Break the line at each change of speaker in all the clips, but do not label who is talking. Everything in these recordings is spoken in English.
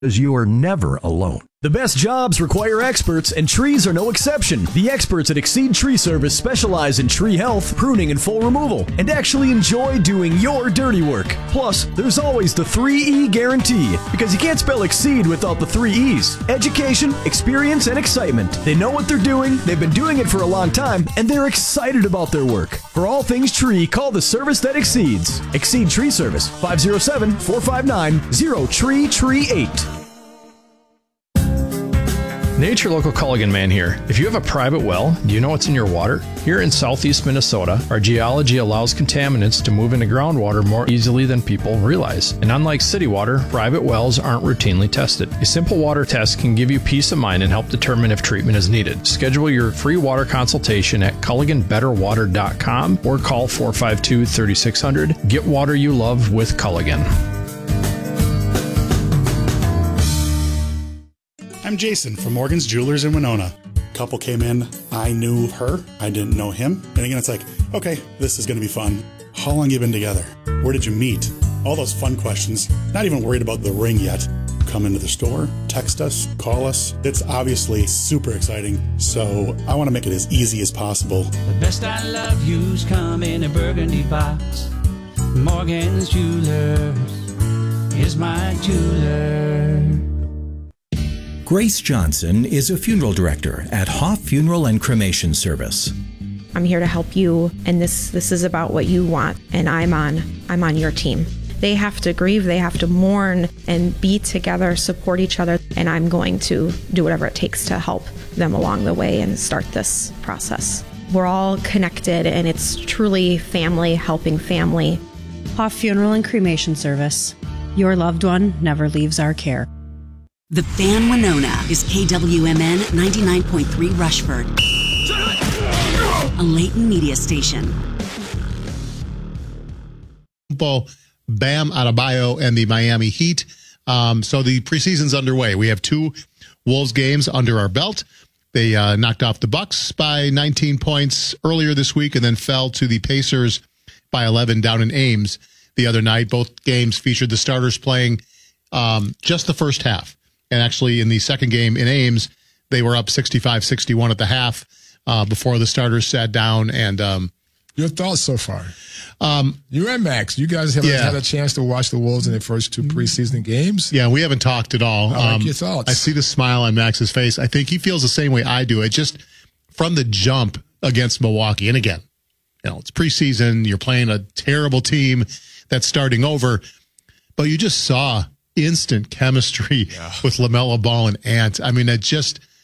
because you are never alone.
The best jobs require experts, and trees are no exception. The experts at Exceed Tree Service specialize in tree health, pruning, and full removal, and actually enjoy doing your dirty work. Plus, there's always the 3E guarantee, because you can't spell Exceed without the 3 E's. Education, experience, and excitement. They know what they're doing, they've been doing it for a long time, and they're excited about their work. For all things tree, call the service that exceeds. Exceed Tree Service, 507-459-0TREE38.
Nature Local Culligan Man here. If you have a private well, do you know what's in your water? Here in southeast Minnesota, our geology allows contaminants to move into groundwater more easily than people realize. And unlike city water, private wells aren't routinely tested. A simple water test can give you peace of mind and help determine if treatment is needed. Schedule your free water consultation at CulliganBetterWater.com or call 452-3600. Get water you love with Culligan.
I'm Jason from Morgan's Jewelers in Winona. Couple came in, I knew her, I didn't know him. And again, it's like, okay, this is gonna be fun. How long you been together? Where did you meet? All those fun questions. Not even worried about the ring yet. Come into the store, text us, call us. It's obviously super exciting, so I wanna make it as easy as possible.
The best I love you's come in a burgundy box. Morgan's Jewelers is my jeweler.
Grace Johnson is a funeral director at Hoff Funeral and Cremation Service.
I'm here to help you, and this is about what you want, and I'm on your team. They have to grieve, they have to mourn and be together, support each other, and I'm going to do whatever it takes to help them along the way and start this process. We're all connected, and it's truly family helping family.
Hoff Funeral and Cremation Service. Your loved one never leaves our care.
The Fan Winona is KWMN 99.3 Rushford, a Layton media station.
Bam Adebayo and the Miami Heat. So the preseason's underway. We have 2 Wolves games under our belt. They knocked off the Bucks by 19 points earlier this week and then fell to the Pacers by 11 down in Ames the other night. Both games featured the starters playing just the first half. And actually, in the second game in Ames, they were up 65-61 at the half before the starters sat down. And
your thoughts so far? You and Max, you guys have had a chance to watch the Wolves in their first 2 preseason games?
Yeah, we haven't talked at all.
I like your thoughts.
I see the smile on Max's face. I think he feels the same way I do. It just, from the jump against Milwaukee, and again, it's preseason, you're playing a terrible team that's starting over, but you just saw instant chemistry with LaMelo Ball and Ant. I mean, it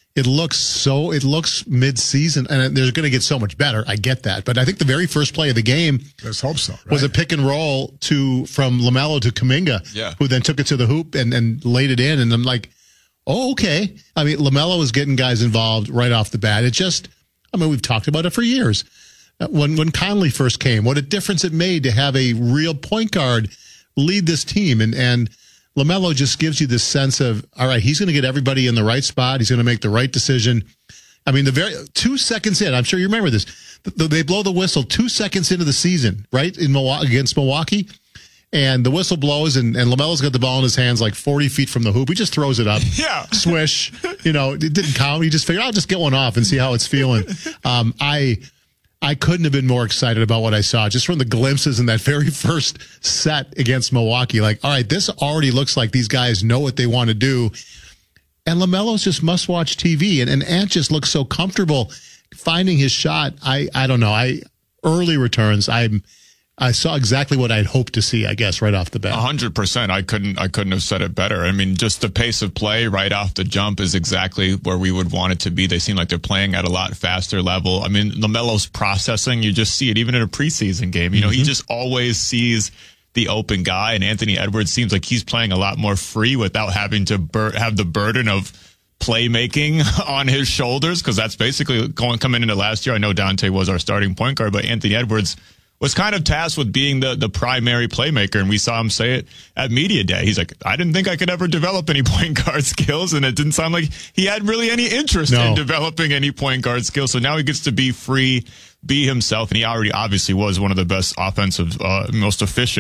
looks mid-season, and they're going to get so much better. I get that. But I think the very first play of the game
let's hope so, right?
Was a pick and roll from LaMelo to Kuminga, who then took it to the hoop and laid it in. And I'm like, oh, okay. I mean, LaMelo is getting guys involved right off the bat. We've talked about it for years. When Conley first came, what a difference it made to have a real point guard lead this team. And LaMelo just gives you this sense of, all right, he's going to get everybody in the right spot. He's going to make the right decision. I mean, the very 2 seconds in, I'm sure you remember this. They blow the whistle 2 seconds into the season, right, against Milwaukee. And the whistle blows, and LaMelo's got the ball in his hands like 40 feet from the hoop. He just throws it up. Yeah. Swish. It didn't count. He just figured, I'll just get one off and see how it's feeling. I couldn't have been more excited about what I saw just from the glimpses in that very first set against Milwaukee. Like, all right, this already looks like these guys know what they want to do. And LaMelo's just must-watch TV. And Ant just looks so comfortable finding his shot. I don't know. Early returns, I saw exactly what I'd hoped to see, I guess, right off the bat.
100%. I couldn't have said it better. I mean, just the pace of play right off the jump is exactly where we would want it to be. They seem like they're playing at a lot faster level. I mean, LaMelo's processing, you just see it even in a preseason game. He just always sees the open guy, and Anthony Edwards seems like he's playing a lot more free without having to have the burden of playmaking on his shoulders, because that's basically coming into last year. I know Dante was our starting point guard, but Anthony Edwards was kind of tasked with being the primary playmaker, and we saw him say it at Media Day. He's like, I didn't think I could ever develop any point guard skills, and it didn't sound like he had really any interest in developing any point guard skills. So now he gets to be free, be himself, and he already obviously was one of the best offensive, most efficient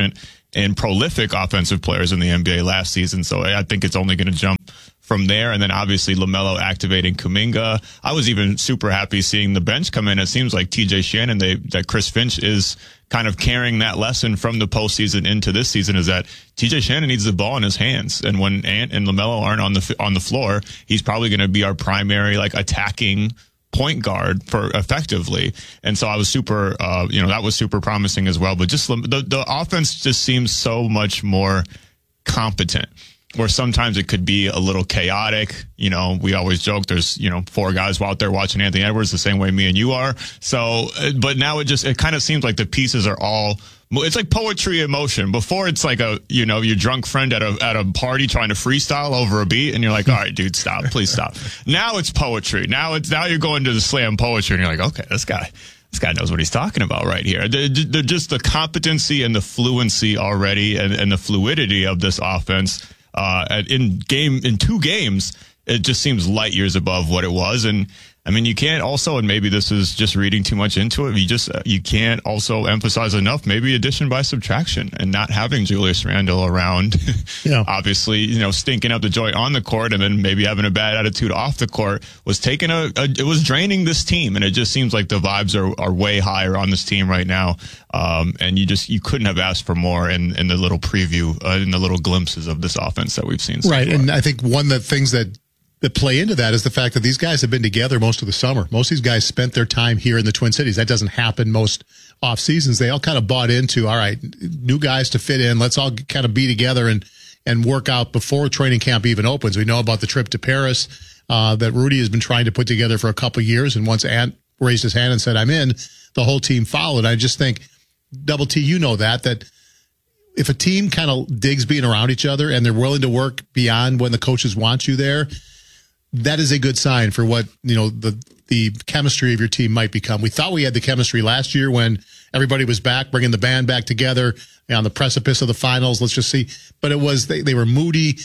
and prolific offensive players in the NBA last season. So I think it's only going to jump from there. And then obviously LaMelo activating Kuminga. I was even super happy seeing the bench come in. It seems like TJ Shannon, that Chris Finch is kind of carrying that lesson from the postseason into this season, is that TJ Shannon needs the ball in his hands. And when Ant and LaMelo aren't on the floor, he's probably going to be our primary attacking point guard for effectively. And so I was super, that was super promising as well. But just the offense just seems so much more competent, where sometimes it could be a little chaotic. We always joke there's, 4 guys out there watching Anthony Edwards the same way me and you are. So, but now it kind of seems like the pieces are all, it's like poetry in motion. Before it's like your drunk friend at a party trying to freestyle over a beat, and you're like, all right, dude, stop, please stop. Now it's poetry. Now you're going to the slam poetry, and you're like, okay, this guy knows what he's talking about right here. They're just the competency and the fluency already, and the fluidity of this offense. In 2 games, it just seems light years above what it was. And I mean, you can't also, and maybe this is just reading too much into it, you can't also emphasize enough, maybe addition by subtraction, and not having Julius Randle around, obviously, stinking up the joint on the court, and then maybe having a bad attitude off the court was it was draining this team. And it just seems like the vibes are way higher on this team right now. And you couldn't have asked for more in the little preview, in the little glimpses of this offense that we've seen so far.
And I think one of the things that play into that is the fact that these guys have been together most of the summer. Most of these guys spent their time here in the Twin Cities. That doesn't happen most off seasons. They all kind of bought into, all right, new guys to fit in. Let's all kind of be together and work out before training camp even opens. We know about the trip to Paris that Rudy has been trying to put together for a couple of years. And once Ant raised his hand and said, I'm in, the whole team followed. I just think, Double T, that if a team kind of digs being around each other and they're willing to work beyond when the coaches want you there, that is a good sign for what, the chemistry of your team might become. We thought we had the chemistry last year when everybody was back, bringing the band back together on the precipice of the finals. Let's just see. But it was, they were moody.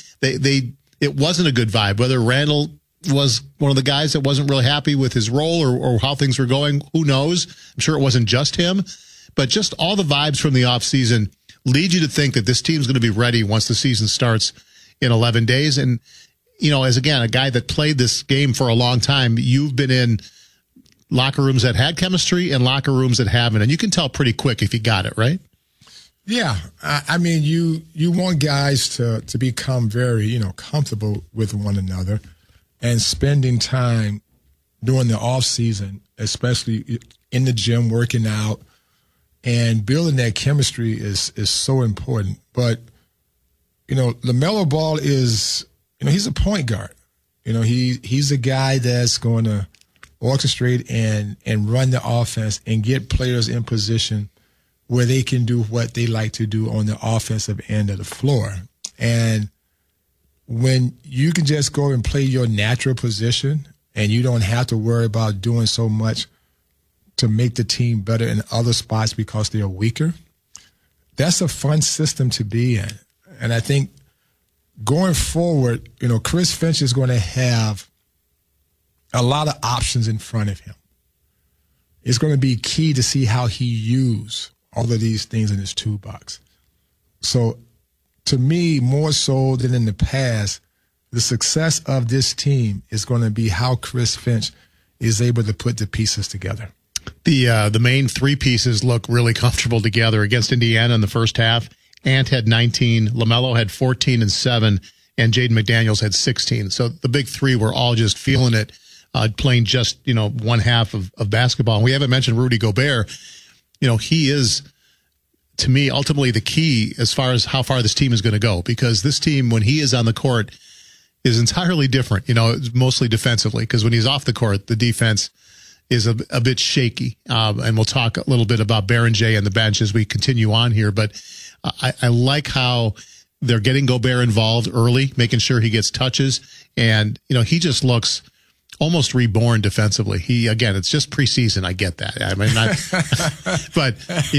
It wasn't a good vibe. Whether Randall was one of the guys that wasn't really happy with his role or how things were going, who knows? I'm sure it wasn't just him, but just all the vibes from the offseason lead you to think that this team's going to be ready once the season starts in 11 days. And, as again, a guy that played this game for a long time, you've been in locker rooms that had chemistry and locker rooms that haven't. And you can tell pretty quick if you got it, right?
Yeah. I mean, you want guys to become very, comfortable with one another, and spending time during the off season, especially in the gym, working out and building that chemistry is so important. But, LaMelo Ball is, he's a point guard. He's a guy that's going to orchestrate and run the offense and get players in position where they can do what they like to do on the offensive end of the floor. And when you can just go and play your natural position and you don't have to worry about doing so much to make the team better in other spots because they are weaker, that's a fun system to be in. And I think going forward, Chris Finch is going to have a lot of options in front of him. It's going to be key to see how he uses all of these things in his toolbox. So to me, more so than in the past, the success of this team is going to be how Chris Finch is able to put the pieces together.
The main 3 pieces look really comfortable together. Against Indiana in the first half, Ant had 19, LaMelo had 14 and 7, and Jaden McDaniels had 16. So the big 3 were all just feeling it, playing just, one half of basketball. And we haven't mentioned Rudy Gobert. He is, to me, ultimately the key as far as how far this team is going to go, because this team, when he is on the court, is entirely different, mostly defensively, because when he's off the court, the defense is a bit shaky. And we'll talk a little bit about Berenger and the bench as we continue on here. But I like how they're getting Gobert involved early, making sure he gets touches. And, he just looks almost reborn defensively. Again, it's just preseason. I get that. I mean, but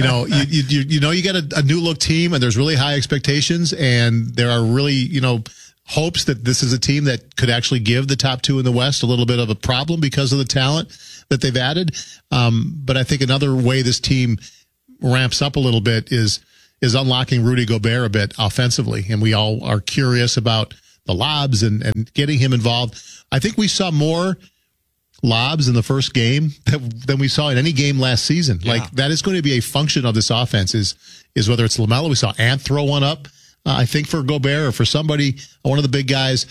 you got a new look team, and there's really high expectations, and there are really, hopes that this is a team that could actually give the top 2 in the West a little bit of a problem because of the talent that they've added. But I think another way this team ramps up a little bit is is unlocking Rudy Gobert a bit offensively, and we all are curious about the lobs and getting him involved. I think we saw more lobs in the first game than we saw in any game last season.
Yeah.
Like, that is going to be a function of this offense is whether it's LaMelo. We saw Ant throw one up, I think, for Gobert or for somebody, one of the big guys.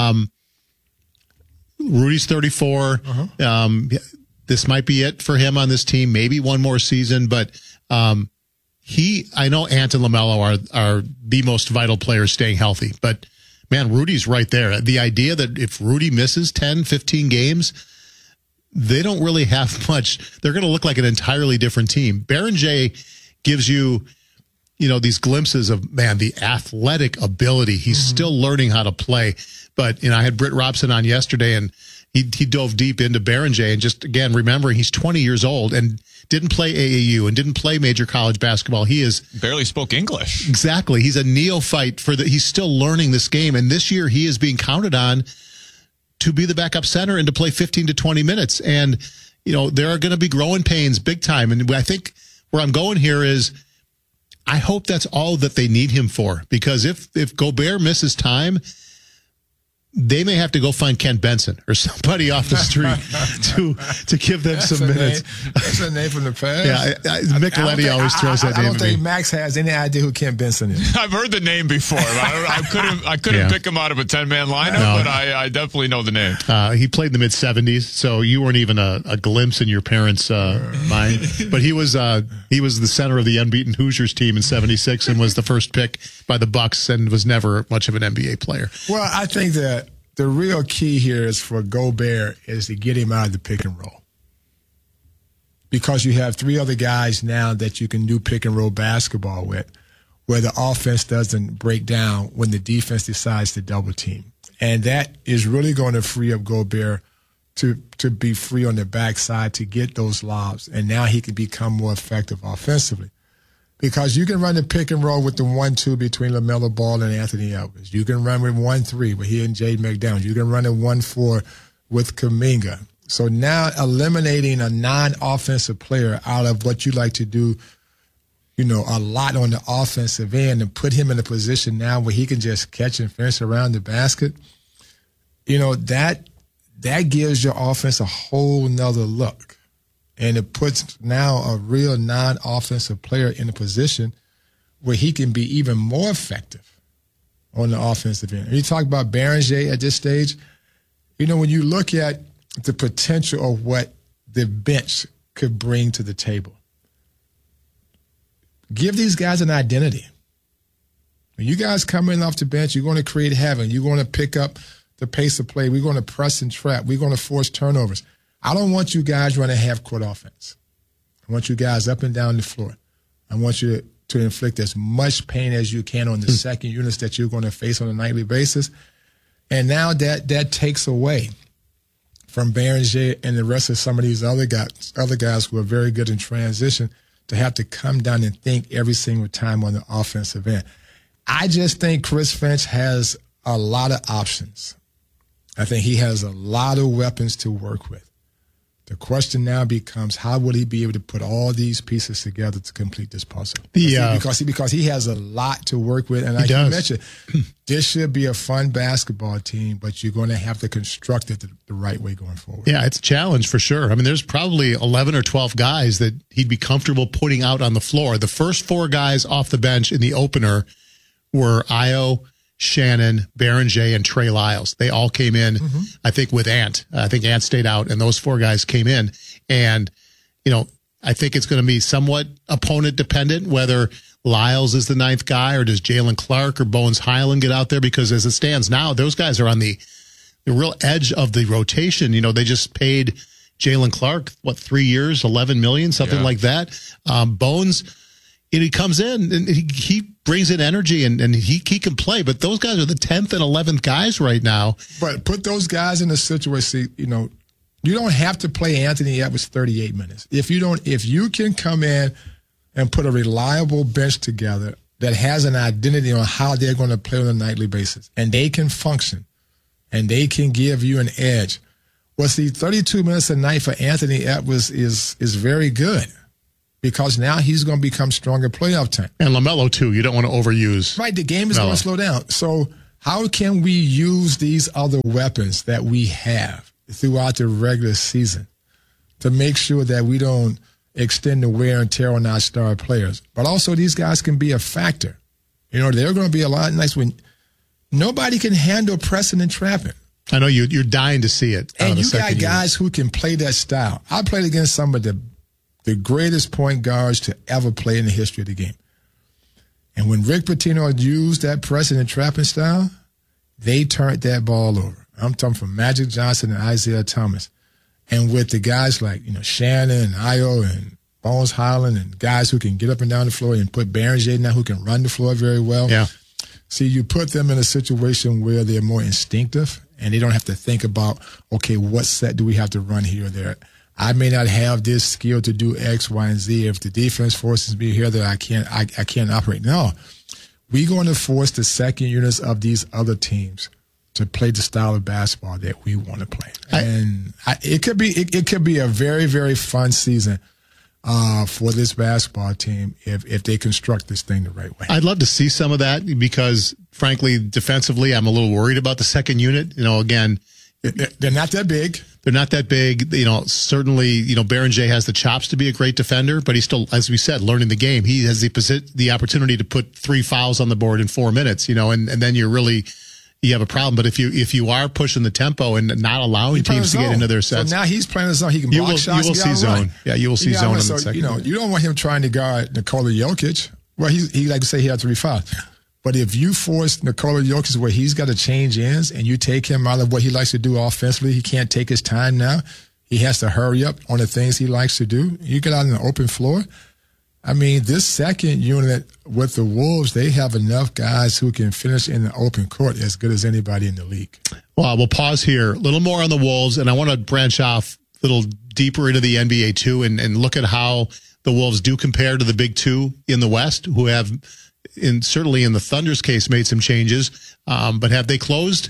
Rudy's 34. This might be it for him on this team. Maybe one more season, but I know Ant and LaMelo are the most vital players staying healthy, but man, Rudy's right there. The idea that if Rudy misses 10, 15 games, they don't really have much. They're going to look like an entirely different team. Berenger gives you, these glimpses of, man, the athletic ability. He's still learning how to play. But, I had Britt Robson on yesterday, and he dove deep into Berenger, and just, again, remembering he's 20 years old and didn't play AAU and didn't play major college basketball. He is
barely spoke English.
Exactly. He's a neophyte he's still learning this game. And this year he is being counted on to be the backup center and to play 15 to 20 minutes. And, there are going to be growing pains big time. And I think where I'm going here is I hope that's all that they need him for, because if Gobert misses time, they may have to go find Kent Benson or somebody off the street to give them some minutes.
That's a name from the past.
Yeah, Micheletti always throws that name.
I don't think Max has any idea who Kent Benson is.
I've heard the name before. I couldn't pick him out of a 10-man lineup, but I definitely know the name.
He played in the mid-'70s, so you weren't even a glimpse in your parents' mind. But he was the center of the unbeaten Hoosiers team in '76 and was the first pick by the Bucks and was never much of an NBA player.
Well, I think that the real key here is for Gobert is to get him out of the pick and roll, because you have three other guys now that you can do pick and roll basketball with, where the offense doesn't break down when the defense decides to double team. And that is really going to free up Gobert to be free on the backside to get those lobs. And now he can become more effective offensively. Because you can run the pick and roll with the 1-2 between LaMelo Ball and Anthony Edwards. You can run with 1-3 with he and Jade McDaniels. You can run a 1-4 with Kuminga. So now eliminating a non-offensive player out of what you like to do, a lot on the offensive end, and put him in a position now where he can just catch and finish around the basket, that gives your offense a whole nother look. And it puts now a real non-offensive player in a position where he can be even more effective on the offensive end. And you talk about Berenger at this stage, when you look at the potential of what the bench could bring to the table, give these guys an identity. When you guys come in off the bench, you're going to create havoc. You're going to pick up the pace of play. We're going to press and trap. We're going to force turnovers. I don't want you guys running half-court offense. I want you guys up and down the floor. I want you to inflict as much pain as you can on the second units that you're going to face on a nightly basis. And now that takes away from Berenger and the rest of some of these other guys who are very good in transition to have to come down and think every single time on the offensive end. I just think Chris Finch has a lot of options. I think he has a lot of weapons to work with. The question now becomes, how will he be able to put all these pieces together to complete this puzzle? Because he has a lot to work with. And like you mentioned, this should be a fun basketball team, but you're going to have to construct it the right way going forward.
Yeah, it's a challenge for sure. I mean, there's probably 11 or 12 guys that he'd be comfortable putting out on the floor. The first four guys off the bench in the opener were Ayo, Shannon, Berenger, and Trey Lyles. They all came in, I think, with Ant. I think Ant stayed out, and those four guys came in. And, I think it's going to be somewhat opponent dependent, whether Lyles is the ninth guy or does Jalen Clark or Bones Highland get out there, because as it stands now, those guys are on the real edge of the rotation. They just paid Jalen Clark, 3 years, $11 million, something like that. Bones, he comes in and he brings in energy and he can play, but those guys are the 10th and 11th guys right now.
But put those guys in a situation, you don't have to play Anthony Edwards 38 minutes. If you can come in and put a reliable bench together that has an identity on how they're going to play on a nightly basis, and they can function and they can give you an edge. Well, see, 32 minutes a night for Anthony Edwards is very good. because now he's going to become stronger playoff time.
And LaMelo, too. You don't want to overuse.
Right. The game is going to slow down. So how can we use these other weapons that we have throughout the regular season to make sure that we don't extend the wear and tear on our star players? But also these guys can be a factor. You know, they're going to be a lot of nights when nobody can handle pressing and trapping.
I know you're dying to see it.
And you got guys who can play that style. I played against some of the greatest point guards to ever play in the history of the game. And when Rick Pitino used that pressing and trapping style, they turned that ball over. I'm talking from Magic Johnson and Isaiah Thomas. And with the guys like, Shannon and Ayo and Bones Highland and guys who can get up and down the floor and put Berenger now who can run the floor very well.
Yeah.
See, you put them in a situation where they're more instinctive and they don't have to think about, okay, what set do we have to run here or there? I may not have this skill to do X, Y, and Z. If the defense forces me here, that I can't operate. No, we're going to force the second units of these other teams to play the style of basketball that we want to play. It could be a very, very fun season for this basketball team if they construct this thing the right way.
I'd love to see some of that because, frankly, defensively, I'm a little worried about the second unit. Again,
they're not that big.
They're not that big. Certainly, Berenger has the chops to be a great defender, but he's still, as we said, learning the game. He has the opportunity to put 3 fouls on the board in 4 minutes, and then you have a problem. But if you are pushing the tempo and not allowing teams to get into their sets.
So now he's playing a zone. He can block shots.
You will see zone. Yeah, you will see zone in the second.
You don't want him trying to guard Nikola Jokic. Well, he like to say he had 3 fouls. But if you force Nikola Jokic where he's got to change ends and you take him out of what he likes to do offensively, he can't take his time now. He has to hurry up on the things he likes to do. You get out on the open floor. I mean, this second unit with the Wolves, they have enough guys who can finish in the open court as good as anybody in the league.
Well, we'll pause here. A little more on the Wolves, and I want to branch off a little deeper into the NBA too and look at how the Wolves do compare to the big two in the West, who have, certainly in the Thunder's case, made some changes. But have they closed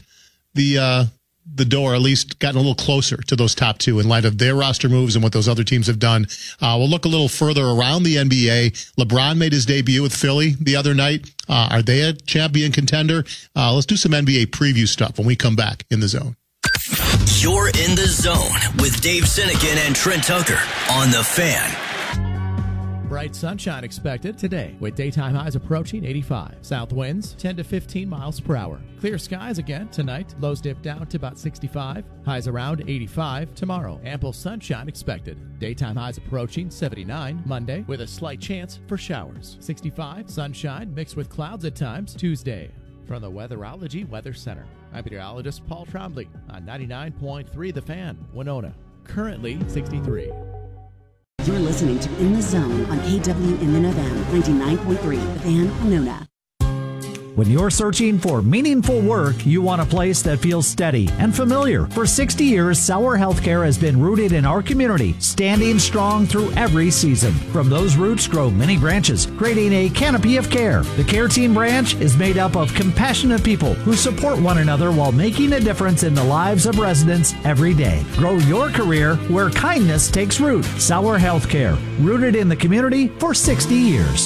the door, at least gotten a little closer to those top two in light of their roster moves and what those other teams have done? We'll look a little further around the NBA. LeBron made his debut with Philly the other night. Are they a champion contender? Let's do some NBA preview stuff when we come back in the zone.
You're in the zone with Dave Sinekin and Trent Tucker on The Fan.
Bright sunshine expected today with daytime highs approaching 85. South winds 10 to 15 miles per hour. Clear skies again tonight. Lows dip down to about 65. Highs around 85 tomorrow. Ample sunshine expected. Daytime highs approaching 79 Monday with a slight chance for showers. 65 sunshine mixed with clouds at times Tuesday. From the Weatherology Weather Center, I'm meteorologist Paul Trombley on 99.3 The Fan, Winona. Currently 63.
You're listening to In the Zone on KWMN-FM 99.3, The Fan, Winona.
When you're searching for meaningful work, you want a place that feels steady and familiar. For 60 years, Sauer Healthcare has been rooted in our community, standing strong through every season. From those roots grow many branches, creating a canopy of care. The Care Team branch is made up of compassionate people who support one another while making a difference in the lives of residents every day. Grow your career where kindness takes root. Sauer Healthcare, rooted in the community for 60 years.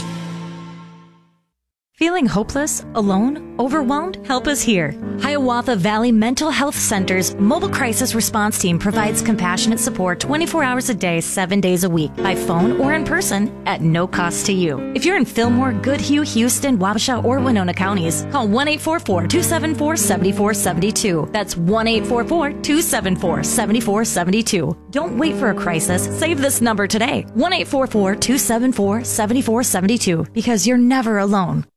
Feeling hopeless, alone, overwhelmed? Help us here. Hiawatha Valley Mental Health Center's mobile crisis response team provides compassionate support 24 hours a day, 7 days a week, by phone or in person at no cost to you. If you're in Fillmore, Goodhue, Houston, Wabasha, or Winona counties, call 1-844-274-7472. That's 1-844-274-7472. Don't wait for a crisis. Save this number today. 1-844-274-7472, because you're never alone.